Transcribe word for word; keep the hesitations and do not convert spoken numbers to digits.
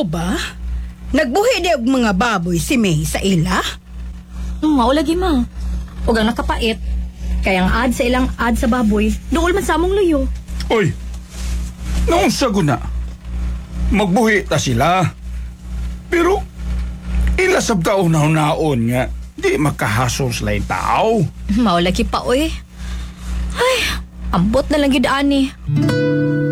Mao ba? Nagbuhi di og mga baboy si May sa ila? Mao lagi ma. Ug ang nakapait, kaya ang ad sa ilang ad sa baboy, duol man sa among luyo. Oy, noong sago na, magbuhi ta sila. Pero, ilasab ka unaw-naon nga, di makahasol sila yung tao. Mao lagi pa oy. Ay, ambot na lang gid ani.